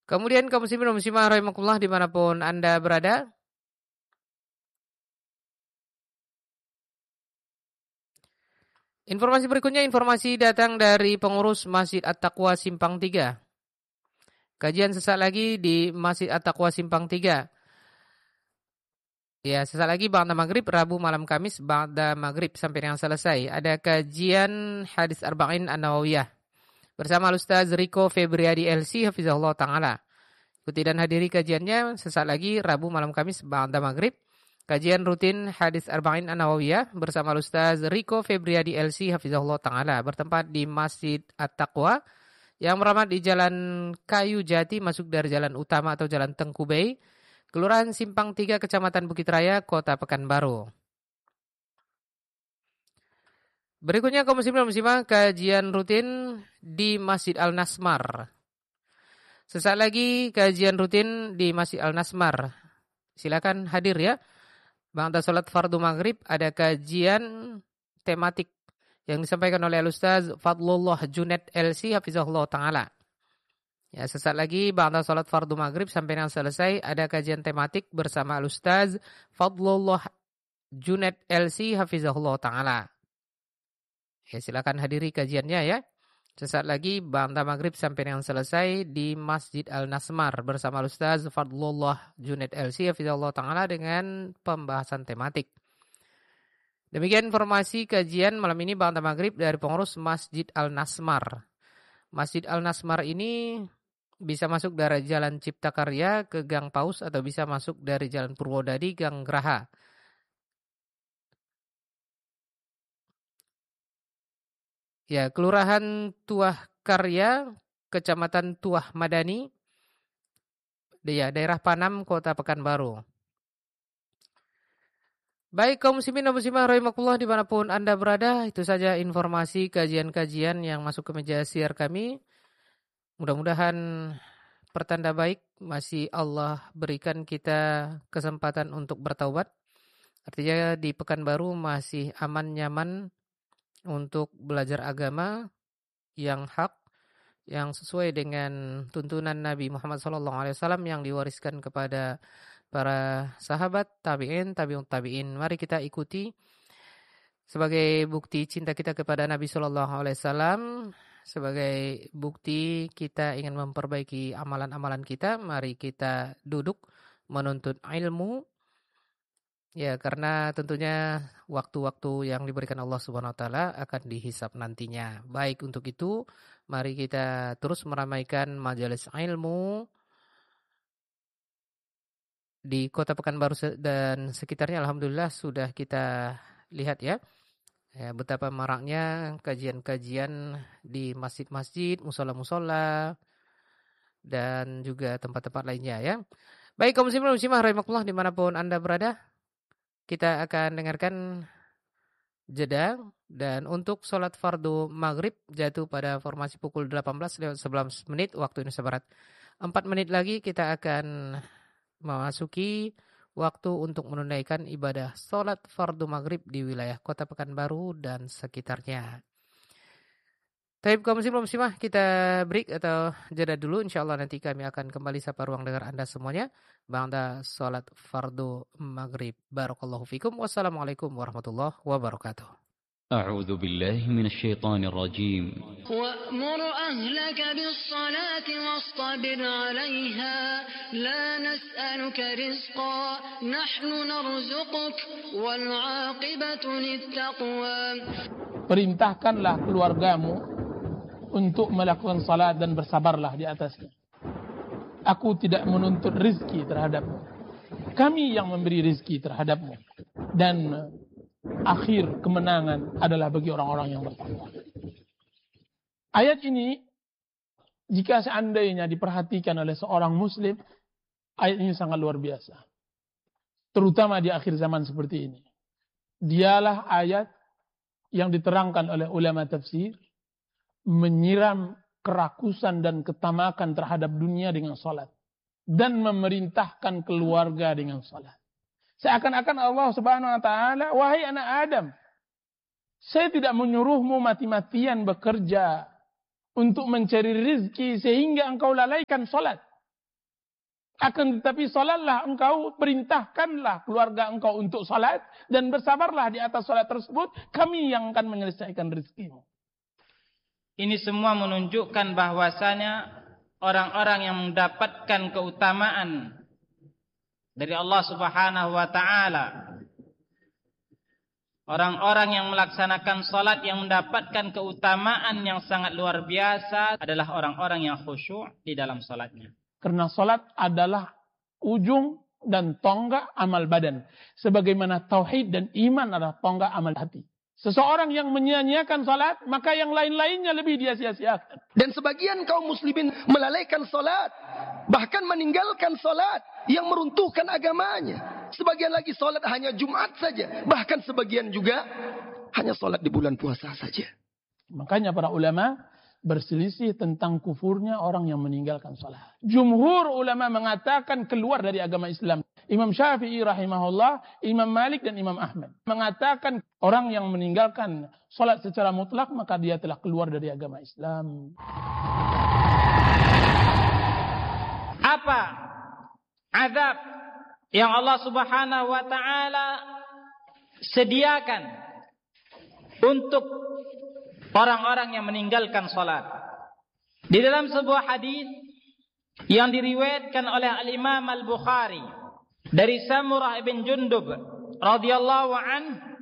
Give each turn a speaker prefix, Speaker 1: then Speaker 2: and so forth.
Speaker 1: Kemudian kaum muslimin dan muslimah rahimakumullah dimanapun Anda berada. Informasi berikutnya, informasi datang dari pengurus Masjid At-Taqwa Simpang 3. Kajian sesaat lagi di Masjid At-Taqwa Simpang 3. Ya, sesaat lagi ba'da maghrib, Rabu malam Kamis, ba'da maghrib sampai yang selesai. Ada kajian hadis Arba'in An-Nawawiyah. Bersama Ustaz Riko Febriadi LC, Hafizahullah Ta'ala. Ikuti dan hadiri kajiannya sesaat lagi, Rabu malam Kamis, ba'da maghrib. Kajian rutin hadis Arba'in An-Nawawiyah bersama Ustaz Riko Febriadi LC, Hafizahullah Ta'ala. Bertempat di Masjid At-Taqwa yang beramat di Jalan Kayu Jati, masuk dari jalan utama atau jalan Tengku Bay, Kelurahan Simpang 3, Kecamatan Bukit Raya, Kota Pekanbaru. Berikutnya kaum muslimin dan muslimah, kajian rutin di Masjid Al-Nasmar. Sesaat lagi kajian rutin di Masjid Al-Nasmar. Silakan hadir ya. Ba'da salat fardu maghrib ada kajian tematik yang disampaikan oleh Al-Ustaz Fadlullah Junaid LC, Hafizahullah Ta'ala. Ya, sesaat lagi ba'da salat fardu maghrib sampai yang selesai ada kajian tematik bersama Al-Ustaz Fadlullah Junaid LC, Hafizahullah Ta'ala. Ya, silakan hadiri kajiannya ya. Sesaat lagi ba'da maghrib sampai yang selesai di Masjid Al-Nasmar bersama Al-Ustaz Fadlullah Junaid LC, Hafizahullah Ta'ala dengan pembahasan tematik. Demikian informasi kajian malam ini ba'da maghrib dari pengurus Masjid Al-Nasmar. Masjid Al-Nasmar ini bisa masuk dari Jalan Cipta Karya ke Gang Paus atau bisa masuk dari Jalan Purwodadi Gang Graha. Ya, Kelurahan Tuah Karya, Kecamatan Tuah Madani, ya, daerah Panam, Kota Pekanbaru. Baik kaum muslimin dan muslimah rahimakumullah dimanapun Anda berada, itu saja informasi kajian-kajian yang masuk ke meja siar kami. Mudah-mudahan pertanda baik masih Allah berikan kita kesempatan untuk bertaubat. Artinya di Pekanbaru masih aman nyaman untuk belajar agama yang hak, yang sesuai dengan tuntunan Nabi Muhammad SAW yang diwariskan kepada para sahabat, tabi'in, tabi'un tabi'in. Mari kita ikuti sebagai bukti cinta kita kepada Nabi SAW, sebagai bukti kita ingin memperbaiki amalan-amalan kita. Mari kita duduk menuntut ilmu. Ya, karena tentunya waktu-waktu yang diberikan Allah Subhanahu wa taala akan dihisab nantinya. Baik, untuk itu mari kita terus meramaikan majelis ilmu di Kota Pekanbaru dan sekitarnya. Alhamdulillah sudah kita lihat ya. Ya, betapa maraknya kajian-kajian di masjid-masjid, musola-musola dan juga tempat-tempat lainnya ya. Baik kaum muslimin dan muslimah rahimakumullah dimanapun Anda berada. Kita akan dengarkan jeda dan untuk sholat fardu maghrib jatuh pada formasi pukul 18:11 waktu Indonesia Barat. 4 menit lagi kita akan memasuki waktu untuk menunaikan ibadah sholat fardu maghrib di wilayah Kota Pekanbaru dan sekitarnya. Taib kaum muslim muslimah, kita break atau jeda dulu. InsyaAllah nanti kami akan kembali sapa ruang dengar Anda semuanya ba'da salat fardu maghrib. Barakallahu fikum. Wassalamualaikum warahmatullahi wabarakatuh.
Speaker 2: A'udzu billahi minasyaitonir rajim.
Speaker 3: Wa'mur ahlaka bis-salati wastabir 'alaiha la nas'aluka rizqan nahnu narzuquk wal 'aqibatu lit-taqwa.
Speaker 4: Perintahkanlah keluargamu untuk melakukan salat dan bersabarlah di atasnya. Aku tidak menuntut rizki terhadapmu. Kami yang memberi rizki terhadapmu. Dan akhir kemenangan adalah bagi orang-orang yang bertakwa. Ayat ini, jika seandainya diperhatikan oleh seorang muslim, ayat ini sangat luar biasa. Terutama di akhir zaman seperti ini. Dialah ayat yang diterangkan oleh ulama tafsir, menyiram kerakusan dan ketamakan terhadap dunia dengan salat dan memerintahkan keluarga dengan salat. Seakan-akan Allah Subhanahu wa taala, wahai anak Adam, saya tidak menyuruhmu mati-matian bekerja untuk mencari rezeki sehingga engkau lalaikan salat. Akan tetapi salatlah engkau, perintahkanlah keluarga engkau untuk salat dan bersabarlah di atas salat tersebut, kami yang akan menyelesaikan rezekimu.
Speaker 5: Ini semua menunjukkan bahwasanya orang-orang yang mendapatkan keutamaan dari Allah Subhanahu wa taala, orang-orang yang melaksanakan salat yang mendapatkan keutamaan yang sangat luar biasa adalah orang-orang yang khusyuk di dalam salatnya.
Speaker 4: Karena salat adalah ujung dan tonggak amal badan. Sebagaimana tauhid dan iman adalah tonggak amal hati. Seseorang yang menyia-nyiakan salat, maka yang lain-lainnya lebih dia sia-siakan.
Speaker 6: Dan sebagian kaum muslimin melalaikan salat, bahkan meninggalkan salat yang meruntuhkan agamanya. Sebagian lagi salat hanya Jumat saja, bahkan sebagian juga hanya salat di bulan puasa saja.
Speaker 4: Makanya para ulama berselisih tentang kufurnya orang yang meninggalkan salat. Jumhur ulama mengatakan keluar dari agama Islam. Imam Syafi'i rahimahullah, Imam Malik dan Imam Ahmad mengatakan orang yang meninggalkan salat secara mutlak maka dia telah keluar dari agama Islam.
Speaker 5: Apa azab yang Allah Subhanahu wa taala sediakan untuk orang-orang yang meninggalkan salat? Di dalam sebuah hadis yang diriwayatkan oleh Al-Imam Al-Bukhari dari Samurah ibn Jundub radhiyallahu anhu,